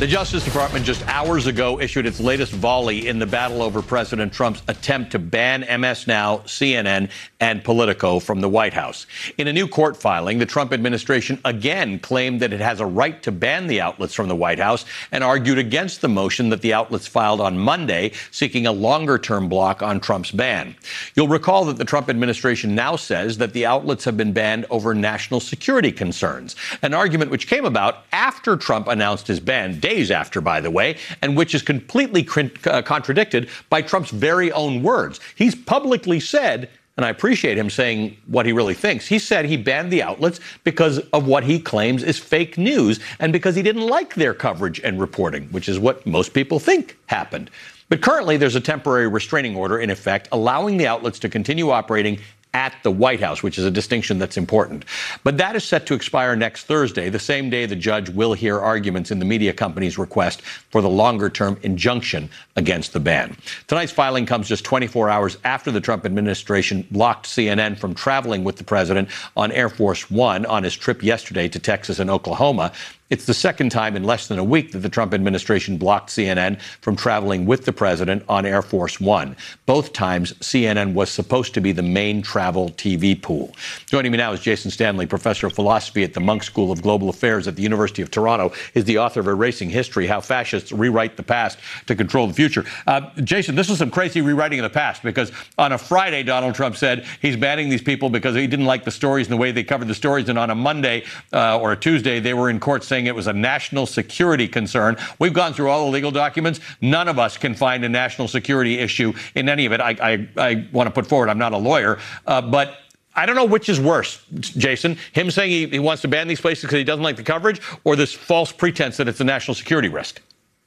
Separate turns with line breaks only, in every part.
The Justice Department just hours ago issued its latest volley in the battle over President Trump's attempt to ban MS Now, CNN, and Politico from the White House. In a new court filing, the Trump administration again claimed that it has a right to ban the outlets from the White House and argued against the motion that the outlets filed on Monday, seeking a longer-term block on Trump's ban. You'll recall that the Trump administration now says that the outlets have been banned over national security concerns, an argument which came about after Trump announced his ban, days after, by the way, and which is completely contradicted by Trump's very own words. He's publicly said, and I appreciate him saying what he really thinks, he said he banned the outlets because of what he claims is fake news and because he didn't like their coverage and reporting, which is what most people think happened. But currently, there's a temporary restraining order in effect allowing the outlets to continue operating at the White House, which is a distinction that's important. But that is set to expire next Thursday, the same day the judge will hear arguments in the media company's request for the longer-term injunction against the ban. Tonight's filing comes just 24 hours after the Trump administration blocked CNN from traveling with the president on Air Force One on his trip yesterday to Texas and Oklahoma. It's the second time in less than a week that the Trump administration blocked CNN from traveling with the president on Air Force One. Both times, CNN was supposed to be the main travel TV pool. Joining me now is Jason Stanley, professor of philosophy at the Munk School of Global Affairs at the University of Toronto. Is the author of Erasing History, How Fascists Rewrite the Past to Control the Future. Jason, this was some crazy rewriting of the past, because on a Friday, Donald Trump said he's banning these people because he didn't like the stories and the way they covered the stories. And on a Monday or a Tuesday, they were in court saying it was a national security concern. We've gone through all the legal documents. None of us can find a national security issue in any of it. I want to put forward, I'm not a lawyer, but I don't know which is worse, Jason, him saying he wants to ban these places because he doesn't like the coverage, or this false pretense that it's a national security risk.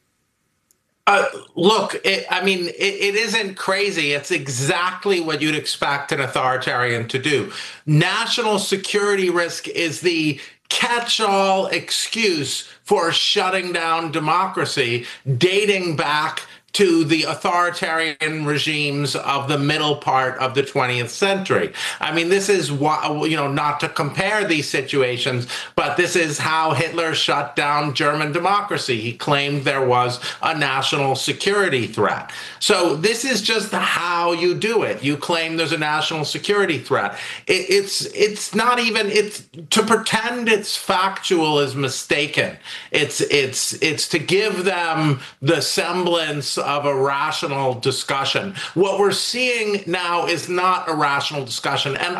Look, it isn't crazy. It's exactly what you'd expect an authoritarian to do. National security risk is the catch-all excuse for shutting down democracy, dating back to the authoritarian regimes of the middle part of the 20th century. I mean, this is why, not to compare these situations, but this is how Hitler shut down German democracy. He claimed there was a national security threat. So this is just how you do it. You claim there's a national security threat. It's not even, to pretend it's factual is mistaken. It's to give them the semblance of a rational discussion. What we're seeing now is not a rational discussion. And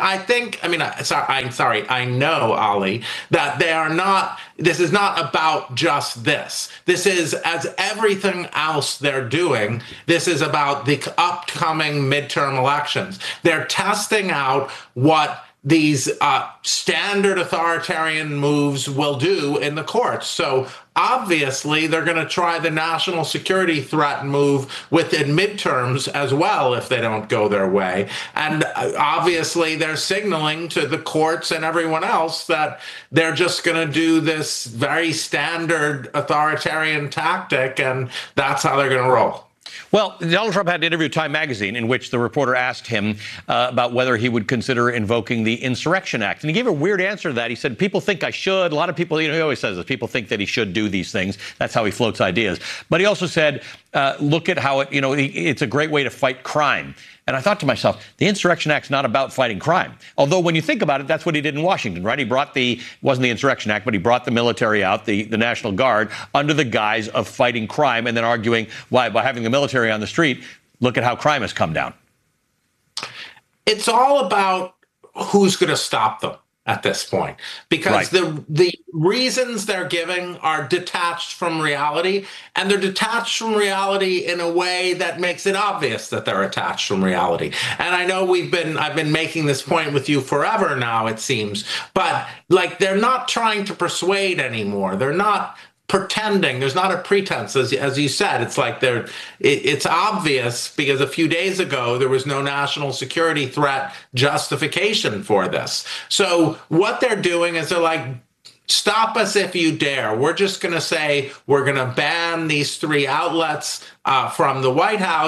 I know, Ali, that this is not about just this. This is, as everything else they're doing, this is about the upcoming midterm elections. They're testing out what these standard authoritarian moves will do in the courts. So obviously, they're going to try the national security threat move within midterms as well if they don't go their way. And obviously, they're signaling to the courts and everyone else that they're just going to do this very standard authoritarian tactic, and that's how they're going to roll.
Well, Donald Trump had an interview with Time magazine in which the reporter asked him about whether he would consider invoking the Insurrection Act. And he gave a weird answer to that. He said, people think I should. A lot of people, he always says this, people think that he should do these things. That's how he floats ideas. But he also said, look at how it's a great way to fight crime. And I thought to myself, the Insurrection Act's not about fighting crime. Although when you think about it, that's what he did in Washington, right? He brought wasn't the Insurrection Act, but he brought the military out, the National Guard, under the guise of fighting crime, and then arguing why, by having the military on the street, look at how crime has come down.
It's all about who's going to stop them at this point, because
right.
the reasons they're giving are detached from reality, and they're detached from reality in a way that makes it obvious that they're attached from reality. And I know I've been making this point with you forever now, it seems, but they're not trying to persuade anymore. They're not pretending. There's not a pretense, as you said. It's like it's obvious, because a few days ago there was no national security threat justification for this. So what they're doing is they're like, stop us if you dare. We're just going to say we're going to ban these 3 outlets from the White House,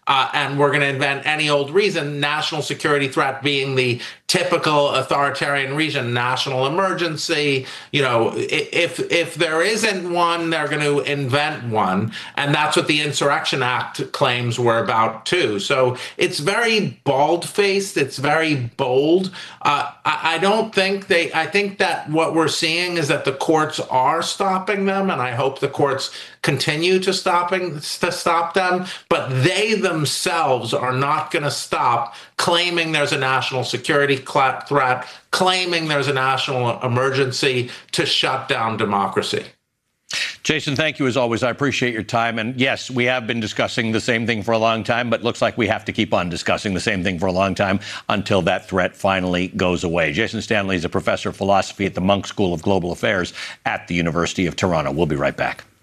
and we're going to invent any old reason, national security threat being the typical authoritarian reason, national emergency. If there isn't one, they're going to invent one. And that's what the Insurrection Act claims were about, too. So it's very bald-faced. It's very bold. I don't think I think that what we're seeing is that the courts are stopping them, and I hope the courts continue to stop them, but they themselves are not going to stop claiming there's a national security threat, claiming there's a national emergency to shut down democracy.
Jason, thank you as always. I appreciate your time. And yes, we have been discussing the same thing for a long time, but it looks like we have to keep on discussing the same thing for a long time until that threat finally goes away. Jason Stanley is a professor of philosophy at the Munk School of Global Affairs at the University of Toronto. We'll be right back.